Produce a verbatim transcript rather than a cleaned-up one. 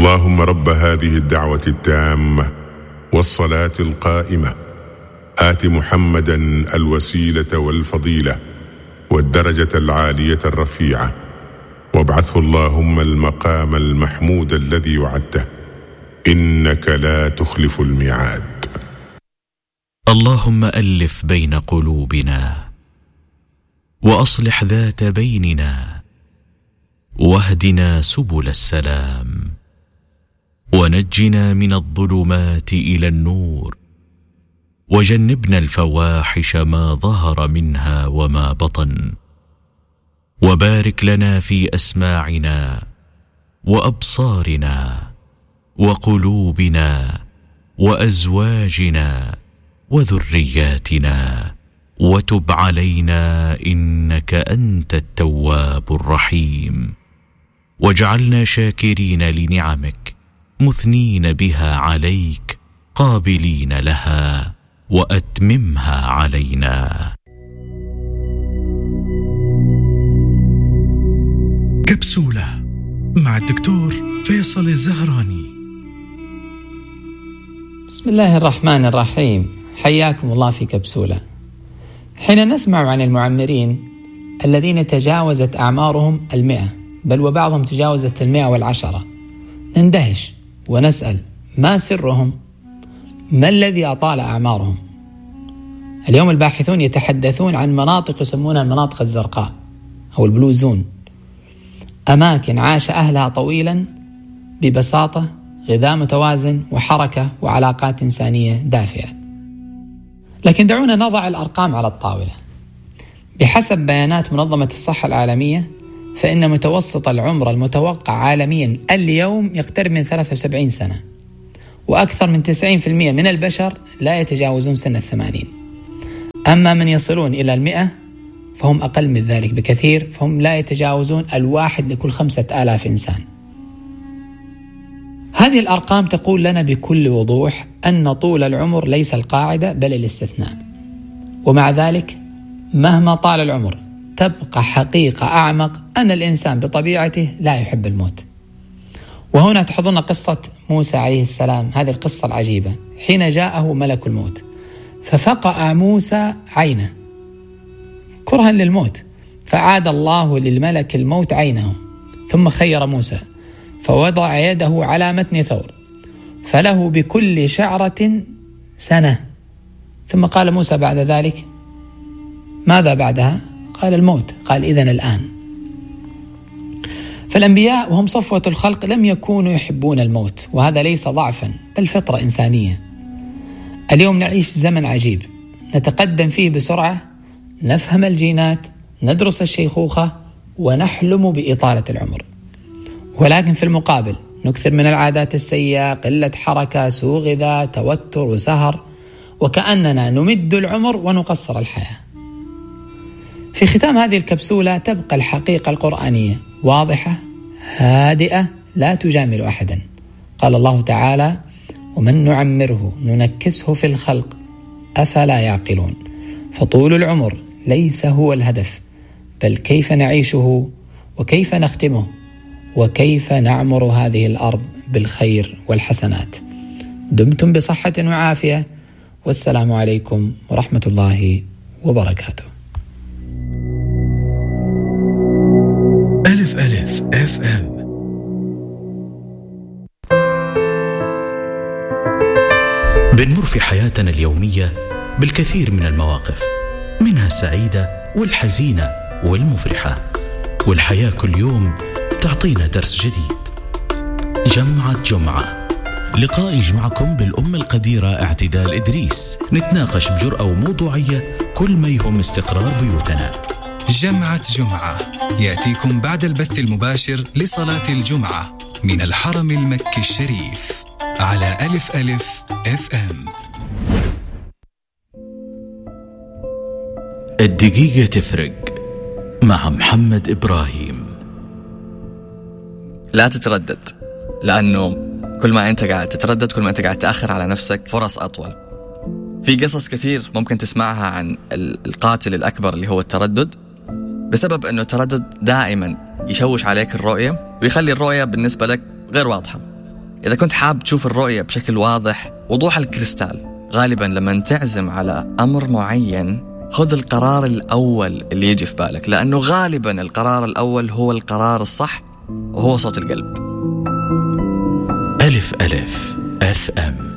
اللهم رب هذه الدعوة التامة والصلاة القائمة آت محمدا الوسيلة والفضيلة والدرجة العالية الرفيعة وابعثه اللهم المقام المحمود الذي وعدته إنك لا تخلف الميعاد. اللهم ألف بين قلوبنا وأصلح ذات بيننا واهدنا سبل السلام ونجنا من الظلمات إلى النور وجنبنا الفواحش ما ظهر منها وما بطن وبارك لنا في أسماعنا وأبصارنا وقلوبنا وأزواجنا وذرياتنا وتب علينا إنك أنت التواب الرحيم واجعلنا شاكرين لنعمك مثنين بها عليك قابلين لها وأتممها علينا. كبسولة مع الدكتور فيصل الزهراني. بسم الله الرحمن الرحيم، حياكم الله في كبسولة. حين نسمع عن المعمرين الذين تجاوزت أعمارهم المئة بل وبعضهم تجاوزت المئة والعشرة نندهش ونسأل ما سرهم؟ ما الذي أطال أعمارهم؟ اليوم الباحثون يتحدثون عن مناطق يسمونها المناطق الزرقاء أو البلو زون، أماكن عاش أهلها طويلا ببساطة، غذاء متوازن وحركة وعلاقات إنسانية دافئة. لكن دعونا نضع الأرقام على الطاولة. بحسب بيانات منظمة الصحة العالمية فإن متوسط العمر المتوقع عالميا اليوم يقترب من ثلاثة وسبعين سنة، وأكثر من تسعين بالمئة من البشر لا يتجاوزون سن الثمانين. أما من يصلون إلى المئة فهم أقل من ذلك بكثير، فهم لا يتجاوزون الواحد لكل خمسة آلاف إنسان. هذه الأرقام تقول لنا بكل وضوح أن طول العمر ليس القاعدة بل الاستثناء، ومع ذلك مهما طال العمر تبقى حقيقة أعمق أن الإنسان بطبيعته لا يحب الموت. وهنا تحضرنا قصة موسى عليه السلام، هذه القصة العجيبة، حين جاءه ملك الموت ففقأ موسى عينه كرها للموت، فعاد الله للملك الموت عينه، ثم خير موسى فوضع يده على متن ثور فله بكل شعرة سنة، ثم قال موسى بعد ذلك ماذا بعدها؟ قال الموت. قال إذن الآن. فالأنبياء وهم صفوة الخلق لم يكونوا يحبون الموت، وهذا ليس ضعفا بل فطرة إنسانية. اليوم نعيش زمن عجيب نتقدم فيه بسرعة، نفهم الجينات، ندرس الشيخوخة، ونحلم بإطالة العمر، ولكن في المقابل نكثر من العادات السيئة، قلة حركة، سوء غذاء، توتر وسهر، وكأننا نمد العمر ونقصر الحياة. في ختام هذه الكبسولة تبقى الحقيقة القرآنية واضحة هادئة لا تجامل أحدا. قال الله تعالى: ومن نعمره ننكسه في الخلق أفلا يعقلون. فطول العمر ليس هو الهدف، بل كيف نعيشه وكيف نختمه وكيف نعمر هذه الأرض بالخير والحسنات. دمتم بصحة وعافية، والسلام عليكم ورحمة الله وبركاته. ألف ألف اف ام. بنمر في حياتنا اليومية بالكثير من المواقف، منها السعيدة والحزينة والمفرحة، والحياة كل يوم تعطينا درس جديد. جمعة جمعة، لقاء يجمعكم بالأم القديرة اعتدال إدريس، نتناقش بجرأة وموضوعية كل ما يهم استقرار بيوتنا. جمعة جمعة يأتيكم بعد البث المباشر لصلاة الجمعة من الحرم المكي الشريف على ألف ألف اف ام. الدقيقة تفرق مع محمد إبراهيم. لا تتردد، لأنه كل ما أنت قاعد تتردد كل ما أنت قاعد تأخر على نفسك فرص أطول. في قصص كثير ممكن تسمعها عن القاتل الأكبر اللي هو التردد، بسبب أنه التردد دائما يشوش عليك الرؤية ويخلي الرؤية بالنسبة لك غير واضحة. إذا كنت حاب تشوف الرؤية بشكل واضح، وضوح الكريستال، غالبا لما تعزم على أمر معين خذ القرار الأول اللي يجي في بالك، لأنه غالبا القرار الأول هو القرار الصح وهو صوت القلب. ألف ألف أف أم.